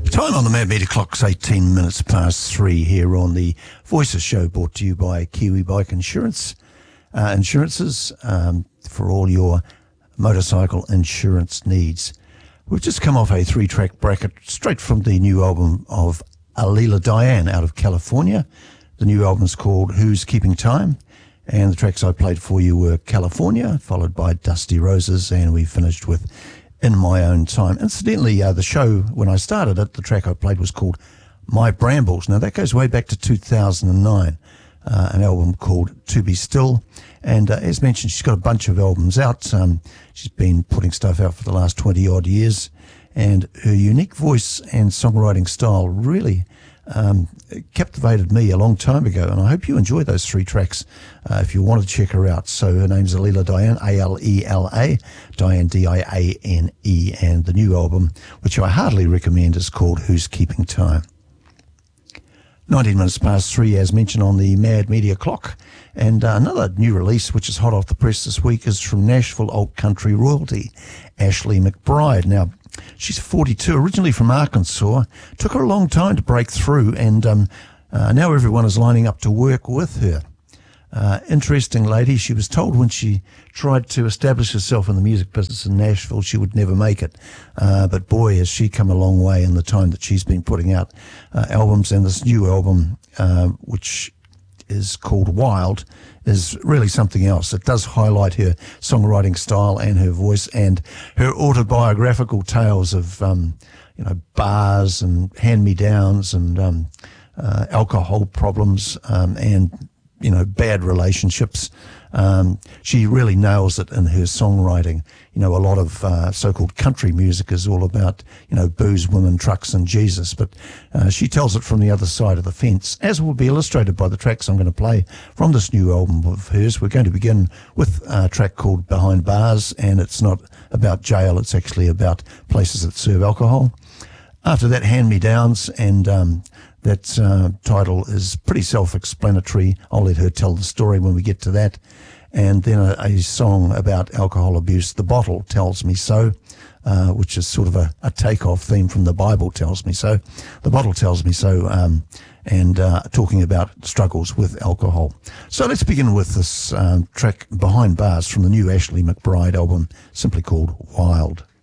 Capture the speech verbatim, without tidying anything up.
Time on the Mad Meter clock's eighteen minutes past three here on the Voices Show, brought to you by Kiwi Bike Insurance. Uh, insurances um, for all your motorcycle insurance needs. We've just come off a three-track bracket straight from the new album of Alila Diane out of California. The new album's called Who's Keeping Time? And the tracks I played for you were California, followed by Dusty Roses, and we finished with In My Own Time. Incidentally, uh, the show, when I started it, the track I played was called My Brambles. Now, that goes way back to two thousand nine, uh, an album called To Be Still. And uh, as mentioned, she's got a bunch of albums out. Um, she's been putting stuff out for the last twenty-odd years. And her unique voice and songwriting style really um, captivated me a long time ago. And I hope you enjoy those three tracks uh, if you want to check her out. So her name's Alila Diane, A L E L A, Diane, D I A N E. And the new album, which I heartily recommend, is called Who's Keeping Time? nineteen minutes past three, as mentioned on the Mad Media clock. And uh, another new release, which is hot off the press this week, is from Nashville alt country royalty, Ashley McBryde. Now, she's forty-two, originally from Arkansas. Took her a long time to break through, and um, uh, now everyone is lining up to work with her. Uh, interesting lady. She was told when she tried to establish herself in the music business in Nashville she would never make it. Uh, but boy, has she come a long way in the time that she's been putting out uh, albums. And this new album, uh, which is called Wild, is really something else. It does highlight her songwriting style and her voice and her autobiographical tales of, um, you know, bars and hand-me-downs and um, uh, alcohol problems um, and you know, bad relationships. Um, she really nails it in her songwriting. You know, a lot of uh, so-called country music is all about, you know, booze, women, trucks, and Jesus. But uh, she tells it from the other side of the fence, as will be illustrated by the tracks I'm going to play from this new album of hers. We're going to begin with a track called Behind Bars, and it's not about jail. It's actually about places that serve alcohol. After that, Hand-Me-Downs, and um, that uh, title is pretty self-explanatory. I'll let her tell the story when we get to that. And then a, a song about alcohol abuse, The Bottle Tells Me So, uh, which is sort of a, a take-off theme from The Bible Tells Me So. The Bottle Tells Me So, um, and uh, talking about struggles with alcohol. So let's begin with this um, track, Behind Bars, from the new Ashley McBryde album, simply called Wild.